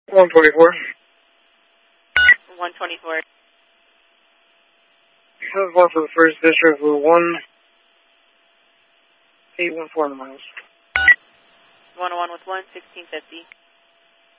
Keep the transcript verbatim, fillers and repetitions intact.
one twenty-four. one twenty-four. That was one for the first district for one eight one four miles. one oh one with one, sixteen fifty.